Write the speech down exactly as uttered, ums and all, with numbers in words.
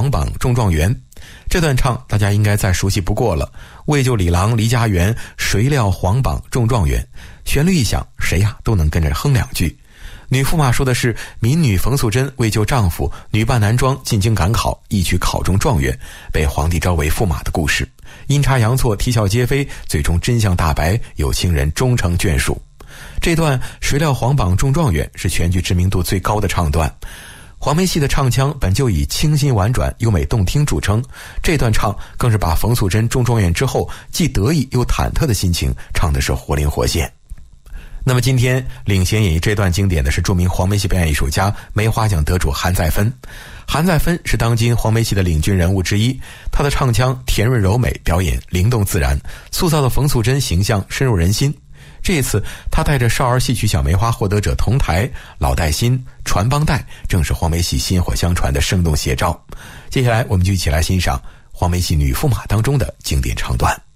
皇榜中状元。这段唱大家应该再熟悉不过了，为救李郎离家园，谁料皇榜中状元。旋律一响，谁呀都能跟着哼两句。女驸马说的是民女冯素贞为救丈夫，女扮男装进京赶考，一举考中状元，被皇帝招为驸马的故事。阴差阳错，啼笑皆非，最终真相大白，有情人终成眷属。这段谁料皇榜中状元是全剧知名度最高的唱段。黄梅戏的唱腔本就以清新婉转、优美动听著称，这段唱更是把冯素贞中状元之后既得意又忐忑的心情唱的是活灵活现。那么今天领衔演绎这段经典的是著名黄梅戏表演艺术家、梅花奖得主韩再芬。韩再芬是当今黄梅戏的领军人物之一，他的唱腔甜润柔美，表演灵动自然，塑造的冯素贞形象深入人心。这一次他带着少儿戏曲小梅花获得者同台、老带新、传帮带，正是黄梅戏薪火相传的生动写照。接下来我们就一起来欣赏黄梅戏女驸马当中的经典唱段。